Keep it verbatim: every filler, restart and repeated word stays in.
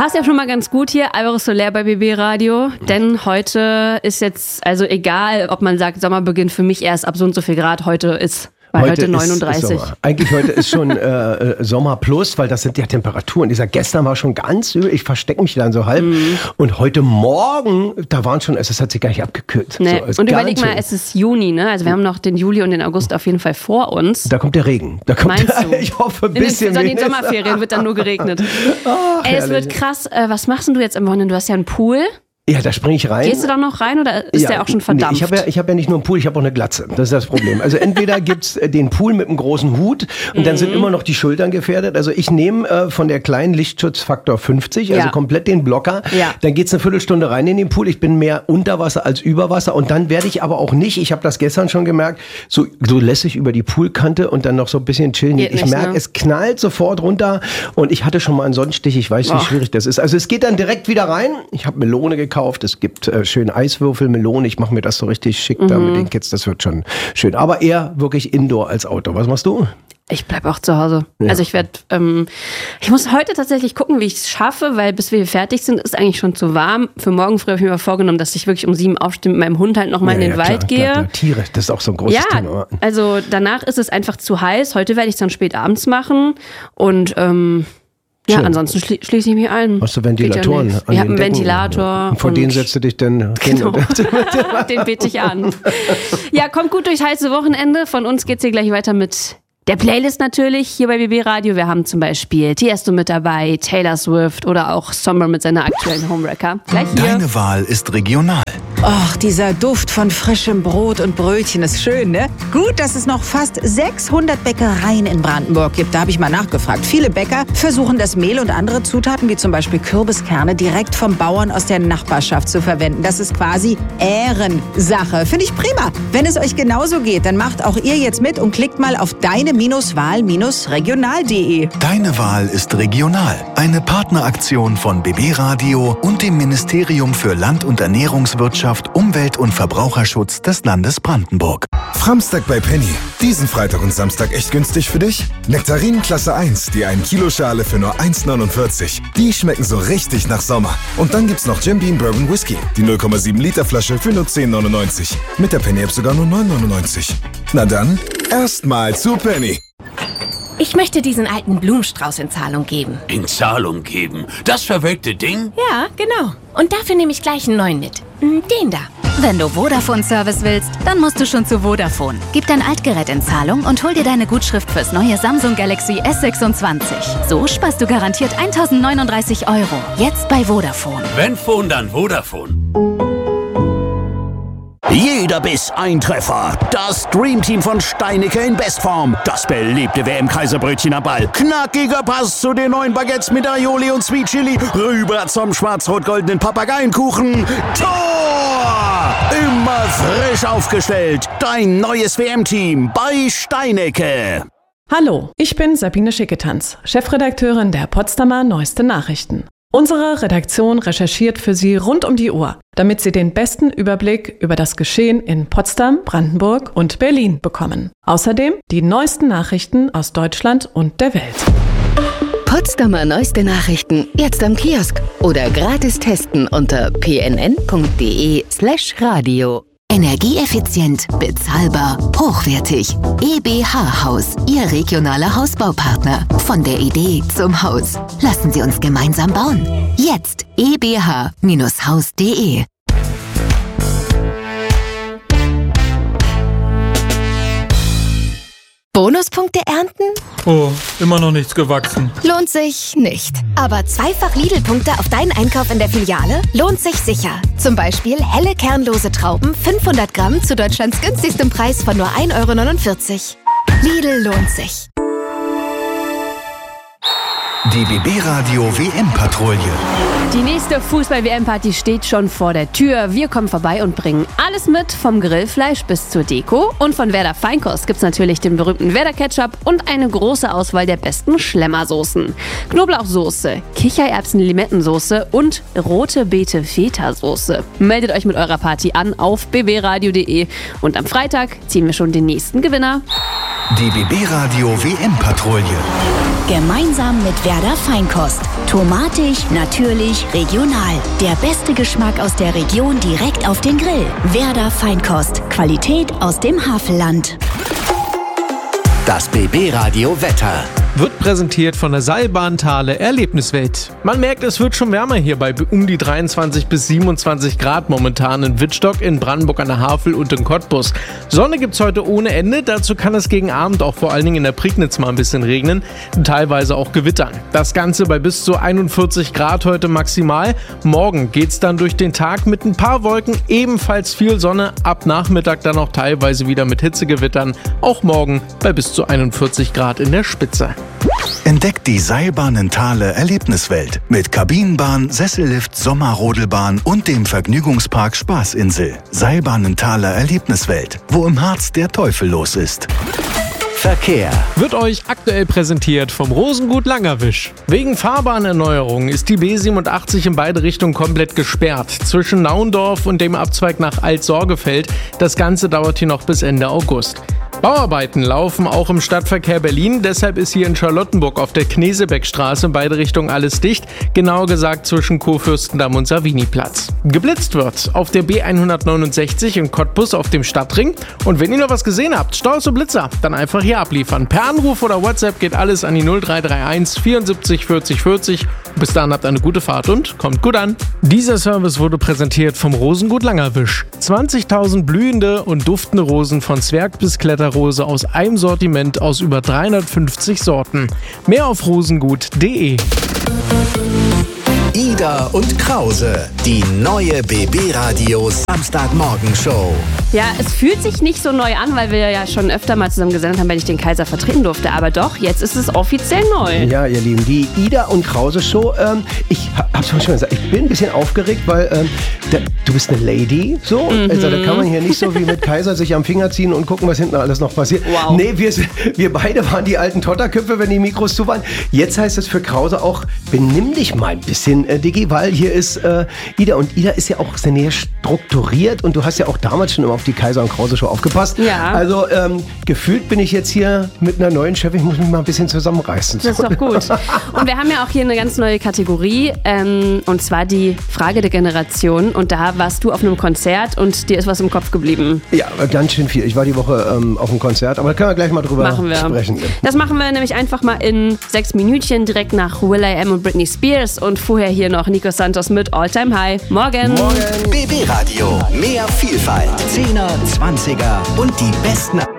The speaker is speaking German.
Passt ja schon mal ganz gut hier, Alvaro Soler bei B B Radio, denn heute ist jetzt, also egal, ob man sagt, Sommer beginnt für mich erst ab so und so viel Grad, heute ist... Weil heute, heute neununddreißig. Ist, ist Eigentlich heute ist schon äh, Sommer plus, weil das sind ja Temperaturen. Dieser gestern war schon ganz übel. Ich verstecke mich dann so halb. Mm. Und heute Morgen, da waren schon, es hat sich gar nicht abgekühlt. Nee. So, und überleg mal, es ist Juni, ne? Also wir haben noch den Juli und den August auf jeden Fall vor uns. Da kommt der Regen. Da kommt Meinst du? Ich hoffe ein bisschen. In den, in den Sommerferien wird dann nur geregnet. Ach, Ey, es wird krass. Äh, was machst denn du jetzt am Wochenende? Du hast ja einen Pool. Ja, da springe ich rein. Gehst du da noch rein oder ist ja, der auch schon verdampft? Nee, ich habe ja, ich hab ja nicht nur einen Pool, ich habe auch eine Glatze. Das ist das Problem. Also entweder gibt's den Pool mit einem großen Hut und mhm. dann sind immer noch die Schultern gefährdet. Also ich nehme äh, von der kleinen Lichtschutzfaktor fünfzig, also ja. komplett den Blocker. Ja. Dann geht's eine Viertelstunde rein in den Pool. Ich bin mehr unter Wasser als über Wasser. Und dann werde ich aber auch nicht, ich habe das gestern schon gemerkt, so, so lässig über die Poolkante und dann noch so ein bisschen chillen. Geht ich merke, ne? Es knallt sofort runter und ich hatte schon mal einen Sonnenstich. Ich weiß, wie Och. schwierig das ist. Also es geht dann direkt wieder rein. Ich habe Melone gekauft. Es gibt äh, schön Eiswürfel, Melone. Ich mache mir das so richtig schick mhm. da mit den Kids. Das wird schon schön. Aber eher wirklich Indoor als Outdoor. Was machst du? Ich bleib auch zu Hause. Ja. Also ich werde, ähm, ich muss heute tatsächlich gucken, wie ich es schaffe, weil bis wir fertig sind, ist eigentlich schon zu warm. Für morgen früh habe ich mir mal vorgenommen, dass ich wirklich um sieben aufstehe, mit meinem Hund halt nochmal ja, in den ja, Wald klar, gehe. Klar, klar. Tiere, das ist auch so ein großes ja, Thema. Also danach ist es einfach zu heiß. Heute werde ich es dann spät abends machen und ähm, ja, Schön. ansonsten schli- schließe ich mich ein. Hast du Ventilatoren? Ja an ich habe einen Decken? Ventilator. Und von denen setzt du dich dann genau. Den bete ich an. Ja, kommt gut durchs heiße Wochenende. Von uns geht's hier gleich weiter mit der Playlist natürlich hier bei B B Radio. Wir haben zum Beispiel Tiesto mit dabei, Taylor Swift oder auch Sommer mit seiner aktuellen Homewrecker. Gleich hier. Deine Wahl ist regional. Och, dieser Duft von frischem Brot und Brötchen ist schön, ne? Gut, dass es noch fast sechshundert Bäckereien in Brandenburg gibt. Da habe ich mal nachgefragt. Viele Bäcker versuchen das Mehl und andere Zutaten, wie zum Beispiel Kürbiskerne, direkt vom Bauern aus der Nachbarschaft zu verwenden. Das ist quasi Ehrensache. Finde ich prima. Wenn es euch genauso geht, dann macht auch ihr jetzt mit und klickt mal auf deine-wahl-regional punkt de. Deine Wahl ist regional. Eine Partneraktion von B B Radio und dem Ministerium für Land- und Ernährungswirtschaft, Umwelt- und Verbraucherschutz des Landes Brandenburg. Framstag bei Penny. Diesen Freitag und Samstag echt günstig für dich? Nektarinen Klasse eins, die ein Kilo Schale für nur eins neunundvierzig. Die schmecken so richtig nach Sommer. Und dann gibt's noch Jim Beam Bourbon Whisky, die null Komma sieben Liter Flasche für nur zehn neunundneunzig. Mit der Penny-App sogar nur neun neunundneunzig. Na dann, erstmal zu Penny. Ich möchte diesen alten Blumenstrauß in Zahlung geben. In Zahlung geben? Das verwelkte Ding? Ja, genau. Und dafür nehme ich gleich einen neuen mit. Den da. Wenn du Vodafone-Service willst, dann musst du schon zu Vodafone. Gib dein Altgerät in Zahlung und hol dir deine Gutschrift fürs neue Samsung Galaxy S sechsundzwanzig. So sparst du garantiert eintausendneununddreißig Euro. Jetzt bei Vodafone. Wenn Phone, dann Vodafone. Jeder Biss ein Treffer. Das Dreamteam von Steinicke in Bestform. Das beliebte W M-Kaiserbrötchen am Ball. Knackiger Pass zu den neuen Baguettes mit Aioli und Sweet Chili. Rüber zum schwarz-rot-goldenen Papageienkuchen. Tor! Immer frisch aufgestellt. Dein neues W M-Team bei Steinicke. Hallo, ich bin Sabine Schicketanz, Chefredakteurin der Potsdamer Neueste Nachrichten. Unsere Redaktion recherchiert für Sie rund um die Uhr, damit Sie den besten Überblick über das Geschehen in Potsdam, Brandenburg und Berlin bekommen. Außerdem die neuesten Nachrichten aus Deutschland und der Welt. Potsdamer Neueste Nachrichten jetzt am Kiosk oder gratis testen unter pnn.de slash radio. Energieeffizient, bezahlbar, hochwertig. E B H Haus, Ihr regionaler Hausbaupartner. Von der Idee zum Haus. Lassen Sie uns gemeinsam bauen. Jetzt e b h Bindestrich haus punkt de. Bonuspunkte ernten? Oh, immer noch nichts gewachsen. Lohnt sich nicht. Aber zweifach Lidl-Punkte auf deinen Einkauf in der Filiale lohnt sich sicher. Zum Beispiel helle kernlose Trauben, fünfhundert Gramm zu Deutschlands günstigstem Preis von nur ein Euro neunundvierzig. Lidl lohnt sich. Die B B Radio W M-Patrouille. Die nächste Fußball-W M-Party steht schon vor der Tür. Wir kommen vorbei und bringen alles mit, vom Grillfleisch bis zur Deko. Und von Werder Feinkost gibt's natürlich den berühmten Werder Ketchup und eine große Auswahl der besten Schlemmersoßen. Knoblauchsoße, Kichererbsen-Limettensoße und rote Beete-Feta-Soße. Meldet euch mit eurer Party an auf b b radio punkt de und am Freitag ziehen wir schon den nächsten Gewinner. Die B B Radio W M-Patrouille. Gemeinsam mit Werder Feinkost. Tomatisch, natürlich, regional. Der beste Geschmack aus der Region direkt auf den Grill. Werder Feinkost. Qualität aus dem Havelland. Das B B-Radio Wetter wird präsentiert von der Seilbahn Thale Erlebniswelt. Man merkt, es wird schon wärmer hier bei um die dreiundzwanzig bis siebenundzwanzig Grad momentan in Wittstock, in Brandenburg an der Havel und in Cottbus. Sonne gibt's heute ohne Ende, dazu kann es gegen Abend auch vor allen Dingen in der Prignitz mal ein bisschen regnen und teilweise auch gewittern. Das Ganze bei bis zu einundvierzig Grad heute maximal. Morgen geht's dann durch den Tag mit ein paar Wolken, ebenfalls viel Sonne, ab Nachmittag dann auch teilweise wieder mit Hitzegewittern, auch morgen bei bis zu einundvierzig Grad in der Spitze. Entdeckt die Seilbahn in Thale Erlebniswelt mit Kabinenbahn, Sessellift, Sommerrodelbahn und dem Vergnügungspark Spaßinsel. Seilbahn in Thale Erlebniswelt, wo im Harz der Teufel los ist. Verkehr wird euch aktuell präsentiert vom Rosengut Langerwisch. Wegen Fahrbahnerneuerung ist die B siebenundachtzig in beide Richtungen komplett gesperrt. Zwischen Naundorf und dem Abzweig nach Alt-Sorgefeld. Das Ganze dauert hier noch bis Ende August. Bauarbeiten laufen auch im Stadtverkehr Berlin, deshalb ist hier in Charlottenburg auf der Knesebeckstraße in beide Richtungen alles dicht, genauer gesagt zwischen Kurfürstendamm und Saviniplatz. Geblitzt wird auf der B hundertneunundsechzig in Cottbus auf dem Stadtring und wenn ihr noch was gesehen habt, Staus und Blitzer, dann einfach hier abliefern. Per Anruf oder WhatsApp geht alles an die null drei drei eins vierundsiebzig vierzig vierzig. Bis dahin habt eine gute Fahrt und kommt gut an. Dieser Service wurde präsentiert vom Rosengut Langerwisch. zwanzigtausend blühende und duftende Rosen von Zwerg bis Kletterrose aus einem Sortiment aus über dreihundertfünfzig Sorten. Mehr auf rosengut punkt de. Ida und Krause, die neue B B-Radio Samstagmorgen-Show. Ja, es fühlt sich nicht so neu an, weil wir ja schon öfter mal zusammen gesendet haben, wenn ich den Kaiser vertreten durfte. Aber doch, jetzt ist es offiziell neu. Ja, ihr Lieben, die Ida und Krause Show. Ähm, ich hab's schon mal gesagt, ich bin ein bisschen aufgeregt, weil ähm, da, du bist eine Lady. So, mhm. Also da kann man hier nicht so wie mit Kaiser sich am Finger ziehen und gucken, was hinten alles noch passiert. Wow. Nee, wir, wir beide waren die alten Totterköpfe, wenn die Mikros zu waren. Jetzt heißt es für Krause auch, benimm dich mal ein bisschen, äh, Diggi, weil hier ist äh, Ida. Und Ida ist ja auch sehr näher strukturiert und du hast ja auch damals schon immer auf die Kaiser und Krause Show aufgepasst. Ja. Also ähm, gefühlt bin ich jetzt hier mit einer neuen Chefin, ich muss mich mal ein bisschen zusammenreißen. Das ist doch gut. Und wir haben ja auch hier eine ganz neue Kategorie ähm, und zwar die Frage der Generation. Und da warst du auf einem Konzert und dir ist was im Kopf geblieben. Ja, ganz schön viel. Ich war die Woche ähm, auf einem Konzert, aber da können wir gleich mal drüber machen wir. sprechen. Das machen wir nämlich einfach mal in sechs Minütchen direkt nach will I am und Britney Spears und vorher hier noch Nico Santos mit All Time High. Morgen. Morgen. B B-Radio. Mehr Vielfalt. Zehner, Zwanziger und die besten